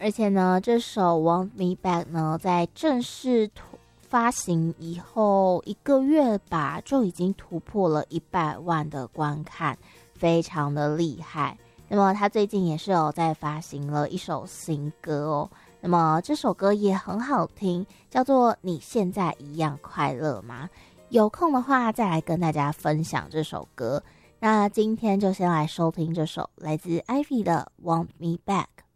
而且呢，这首《Want Me Back》呢，在正式发行以后1个月吧，就已经突破了100万的观看，非常的厉害。那么他最近也是有在发行了一首新歌哦，那么这首歌也很好听，叫做《你现在一样快乐吗》？有空的话再来跟大家分享这首歌。那今天就先来收听这首来自 Ivy 的《Want Me Back》。